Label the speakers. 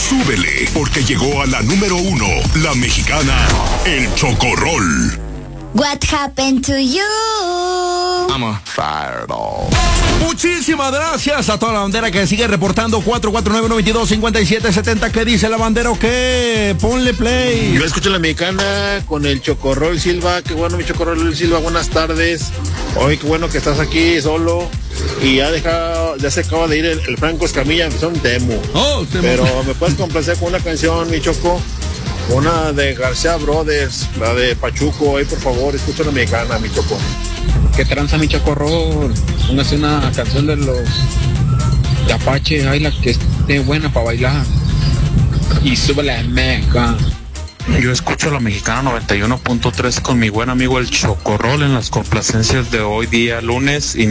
Speaker 1: súbele, porque llegó a la número 1, la mexicana, el Chocorrol.
Speaker 2: What happened to you?
Speaker 3: Vamos. Fireball. Muchísimas gracias a toda la bandera que sigue reportando 449-92-5770. ¿Qué dice la bandera o qué? Ponle play.
Speaker 4: Yo escucho la mexicana con el Chocorrol Silva. Qué bueno, mi Chocorrol Silva, buenas tardes. Hoy qué bueno que estás aquí solo. Y ya se acaba de ir el Franco Escamilla, que son demo. Pero me puedes complacer con una canción, mi Choco. Una de García Brothers, la de Pachuco. Ahí por favor, escucha la mexicana, mi Choco.
Speaker 5: ¿Qué tranza, mi Chocorrol? Póngase una canción de los de Apache, ay, la que esté buena para bailar. Y sube la meca.
Speaker 6: Yo escucho la mexicana 91.3 con mi buen amigo el Chocorrol en las complacencias de hoy día lunes. Y